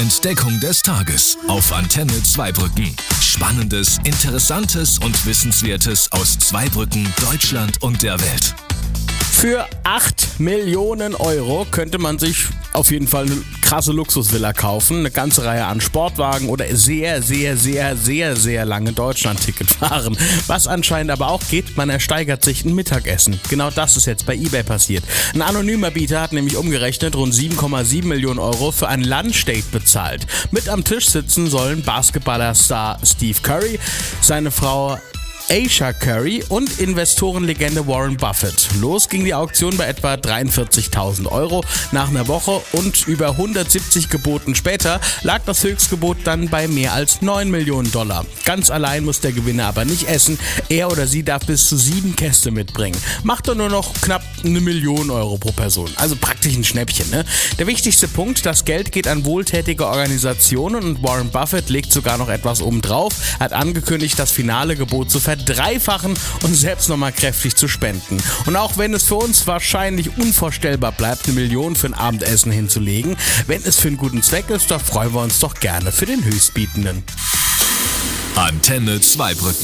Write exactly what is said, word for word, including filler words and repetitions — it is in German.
Entdeckung des Tages auf Antenne Zweibrücken. Spannendes, Interessantes und Wissenswertes aus Zweibrücken, Deutschland und der Welt. Für acht Millionen Euro könnte man sich auf jeden Fall eine krasse Luxusvilla kaufen, eine ganze Reihe an Sportwagen oder sehr, sehr, sehr, sehr, sehr lange Deutschland-Ticket fahren. Was anscheinend aber auch geht, man ersteigert sich ein Mittagessen. Genau das ist jetzt bei eBay passiert. Ein anonymer Bieter hat nämlich umgerechnet rund sieben Komma sieben Millionen Euro für ein Lunchdate bezahlt. Mit am Tisch sitzen sollen Basketballer-Star Steve Curry, seine Frau Ayesha Curry und Investorenlegende Warren Buffett. Los ging die Auktion bei etwa dreiundvierzigtausend Euro. Nach einer Woche und über hundertsiebzig Geboten später lag das Höchstgebot dann bei mehr als neun Millionen Dollar. Ganz allein muss der Gewinner aber nicht essen. Er oder sie darf bis zu sieben Gäste mitbringen. Macht doch nur noch knapp eine Million Euro pro Person. Also praktisch ein Schnäppchen, ne? Der wichtigste Punkt, das Geld geht an wohltätige Organisationen und Warren Buffett legt sogar noch etwas obendrauf, hat angekündigt, das finale Gebot zu verdreifachen und selbst nochmal kräftig zu spenden. Und auch wenn es für uns wahrscheinlich unvorstellbar bleibt, eine Million für ein Abendessen hinzulegen, wenn es für einen guten Zweck ist, da freuen wir uns doch gerne für den Höchstbietenden. Antenne Zweibrücken.